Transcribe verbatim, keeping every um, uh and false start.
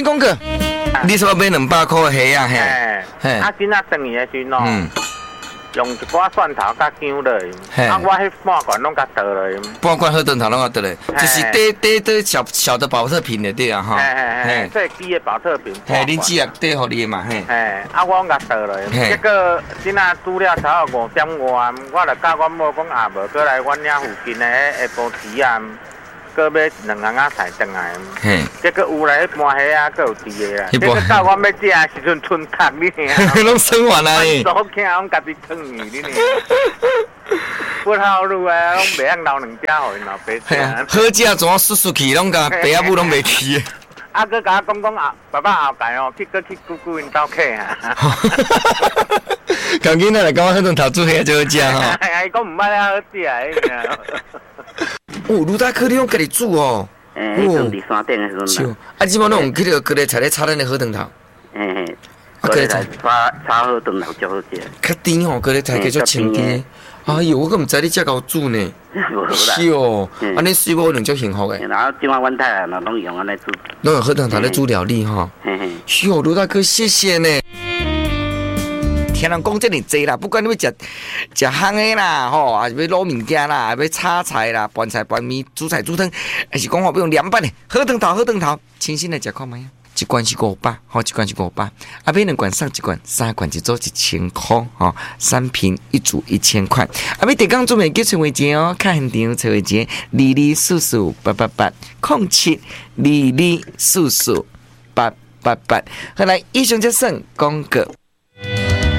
请讲个，你说买两百块的虾啊？ 嘿，嘿，啊，今仔等伊的时喏，嗯，用一寡蒜头甲姜落，啊，我迄半罐拢甲倒落， 半罐好顿头拢甲倒落，就是底底底小小的保特瓶的对啊哈， 嘿嘿嘿，这低的保特瓶， 嘿，恁姊也底互你嘛，嘿， 嘿，啊，我拢甲倒落，结果今仔煮了差不多五点外，我就甲阮某讲啊，无过来阮遐附近的下晡时啊。搁买两行仔菜回来，结果有来迄盘虾啊，搁有猪的啦。结果到我要食的时阵，剩汤你尔。 拢生完啦你。 早囝拢家己烫去你尔。不好路啊，拢袂晓留两只互因老爸食。 好食怎啊输输去，拢甲爸仔母拢袂去。 啊，搁甲我讲讲啊，爸爸后盖哦，去搁去姑姑因兜客啊。 讲囡仔来讲，我迄顿头煮虾就好食吼。 哎，伊讲唔捌了好食哎。 哦，卢大克你用家己煮哦。 诶，种伫山顶的时阵。 啊，即摆拢用迄个各个菜咧炒咱的火肠头。 嘿嘿。各个菜炒炒火肠头足好食。 较甜吼，各个菜叫做清甜。哎呦，我阁毋知你遮够煮呢。 无啦。 是哦，安尼水某可能足幸福的。 然后即摆阮太太嘛拢用安尼煮。 拢用火肠头咧煮料理吼。 嘿嘿。 哟，卢大哥，谢谢呢。听人讲这么济啦，不管你要食食烘的啦，吼，还是要卤物件啦，还是要炒菜啦、拌菜拌面、煮菜煮汤，还是讲吼要用凉拌的，好汤头好汤头，清新来食看卖啊！一罐是五百，吼，一罐是五百，啊，买两罐送一罐，三罐一组一千块，吼，三瓶一组一千块。啊，要地讲做袂记找位钱哦，看现场找位钱，二二四四八八八，空七二二四四八八八。好来，以上就算广告。